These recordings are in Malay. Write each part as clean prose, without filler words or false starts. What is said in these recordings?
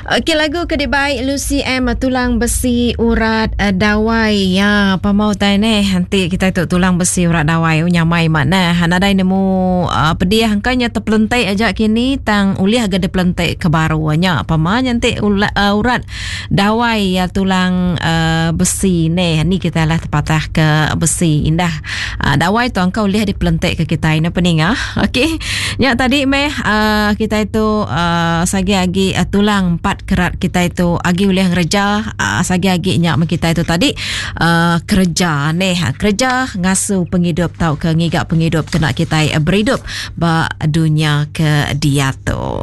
Okey, lagu kedip baik Lucy M tulang besi urat dawai ya pamau tai ne nanti kita tu tulang besi urat dawai nyamai makna hanadai nemu pedih hangkanya terpelentai aja kini tang ulih agak pelentai kebaruannya pama nanti urat dawai ya tulang besi ne ni kita lah terpatah ke besi indah dawai tu angka ulih di pelentai ke kita ini peninga. Okey ya tadi meh kita itu sagi-agi tulang 4 kerat kita itu agi ulih kerja sagi-agi nyak kita itu tadi kerja neh kerja ngasuh penghidup tau ke ngigak penghidup kena kita berhidup ba dunia ke dia tu.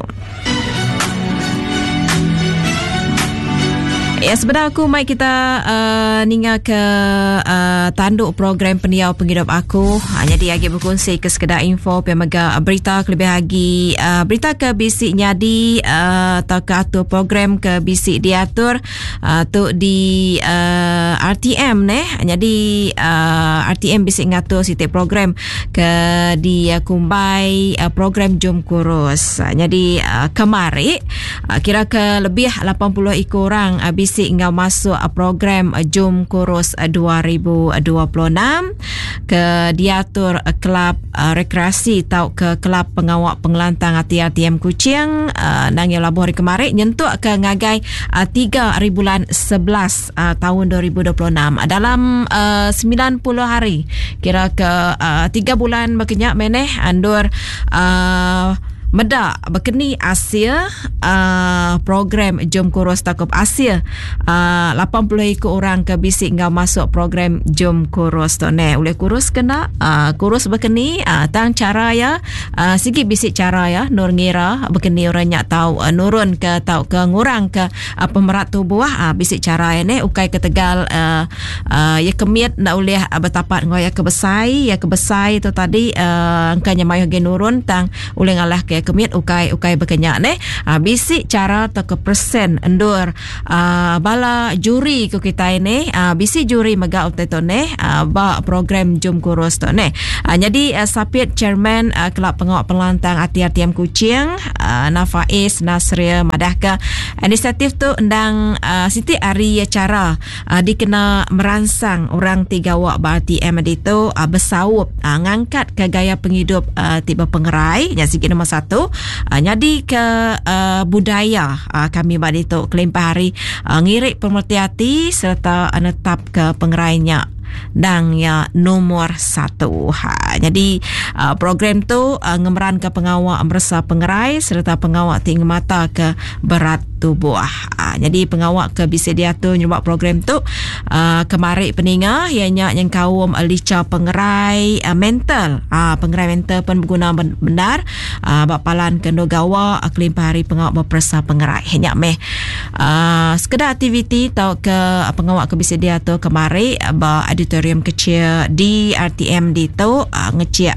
Ya sebenarnya aku mai kita ninga ke tanduk program pendiau penghidup aku. Jadi agi berkongsi ke sekedar info pemega berita kelebih lagi berita ke bisik nyadi atau ke atur program ke bisik diatur tu di RTM neh. Jadi RTM bisik ngatur sitik program ke di kumbai program Jom Kurus. Jadi kemari kira ke lebih 80 orang bisik ngau masuk program Jom Kurus 2026 ke diatur kelab rekreasi tau ke kelab pengawak pengelantang RTM Kuching nang yang labuh hari kemarin nyentuk ke ngagai 3 bulan 11 tahun 2026 dalam 90 hari kira ke 3 bulan berkenyak meneh andur Meda berkeni Asia program Jom Kurus takup Asia 80 orang ke bisik ngau masuk program Jom Kurus tu ne oleh kurus kena kurus berkeni tang cara ya sikit bisik cara ya nur ngira berkeni orang nyak tahu nurun ke tahu ke ngurang ke pemerat tubuh bisik cara ya ne ukai ke Tegal ya kemiat nak oleh bertapat ngoy ya kebesai tu tadi angkanya mayu gen nurun tang oleh ngalah ke kemit ukai berkenyak ne bisik cara atau ke persen endur bala juri ku kita ini bisik juri mega utai tu ne ba program Jom Kurus tu ne jadi sapit chairman kelab pengawak pelantang RTM Kuching Nafais Nasria Madahka inisiatif tu endang siti hari cara dikena merangsang orang tiga wak ba RTM itu bersaup ngangkat ke gaya penghidup tiba pengerai yang sikit nombor 1 jadi ke budaya kami badi tu kelimpah hari ngirik pemerhati serta netap ke pengerainya dan ya nomor 1 jadi program tu ngemeran ke pengawak merasa pengerai serta pengawak tinggi mata ke berat tubuh jadi pengawak ke bisa diatur nyebab program tu kemari peninga ianya yang kaum lica pengerai mental pengerai mental pun berguna benar bapalan kendo gawa kelimpah hari pengawak berperasa pengerai hanya meh sekedar aktiviti tau ke pengawak ke bisa diatur kemari ba auditorium kecil di RTM di tu ngecek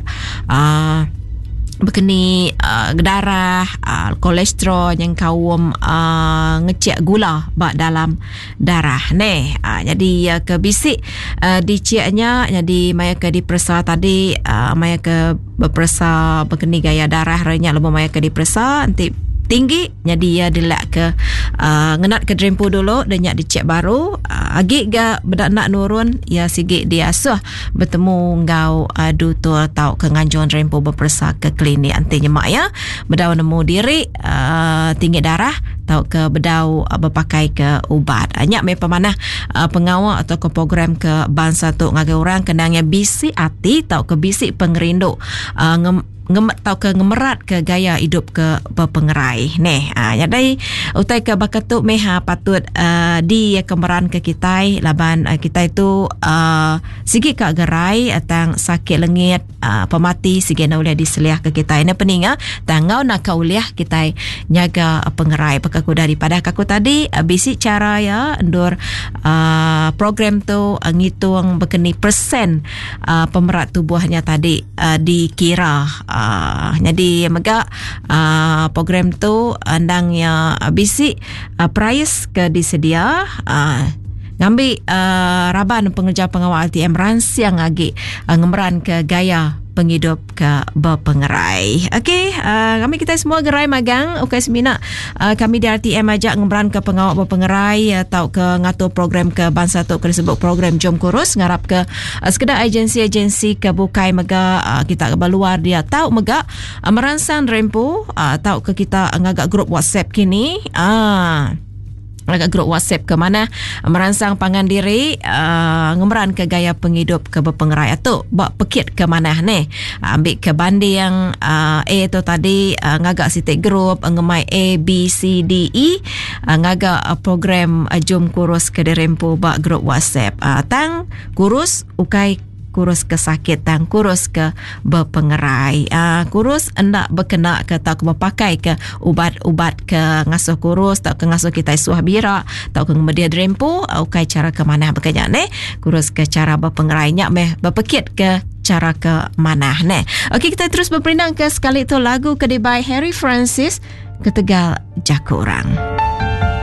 berkeni darah kolesterol yang kaum ngecek gula bak dalam darah ne jadi ke bisik diceknya jadi maya ke dipersa tadi maya ke berpersa berkeni gaya darah ranya lebih maya ke dipersa nanti tinggi jadi ya dilak ke ngenat ke drempu dulu dan nyak dicek baru agi ga bedak nak nurun ya sigit dia asuh bertemu ngau dutur tau ke nganjuan drempu berpersa ke klinik antinya mak ya bedau nemu diri tinggi darah tau ke bedau berpakai ke ubat nyak me pemanah pengawal atau ke program ke bangsa tu ngagai orang kenangnya bisik hati tau ke bisik pengerindu tau ke ngemerat ke gaya hidup ke pengerai neh jadi utai ke bakatuk meha patut di kemeran ke kita laban kita itu sigi kak gerai atang sakit lengit pemati sigi na uliah diseliah ke kita ini peninga tangau nak uliah kita nyaga pengerai pakaku daripada kaku tadi bisi cara ya endur program tu ngitung berkeni persen pemerat tubuhnya tadi dikira jadi mega program tu andangnya bisik price ke disedia ngambil raban pengerja pengawal RTM ransing lagi ngemeran ke gaya penghidup ke berpengerai. Okey, kami kita semua gerai magang ukai semina kami di RTM ajak ngemran ke pengawal berpengerai atau ke ngatur program ke bangsa tu ke disebut program Jom Kurus ngarap ke sekedar agensi-agensi ke bukai mega kita ke luar dia tahu mega merangsang rempu tahu ke kita ngagak grup WhatsApp kini agak grup WhatsApp ke mana merangsang pangan diri ngemeran ke gaya penghidup ke berpengerai atau buat pekit ke mana ni ambil ke bandi yang A tu tadi ngagak sitik grup ngemai A, B, C, D, E ngagak program Jom Kurus ke dirempu buat grup WhatsApp tang kurus ukai kurus ke sakit dan kurus ke berpengerai. Kurus hendak berkena ke tak berpakai ke ubat-ubat ke ngasuh kurus tak ke ngasuh kita suah bira tak ke media drempu ukai cara ke mana berkenyak ne kurus ke cara berpengerai nyak meh berpekit ke cara ke mana ne. Okey, kita terus berperindang ke sekali tu lagu Kedai by Harry Francis ke Tegal Jaku Orang.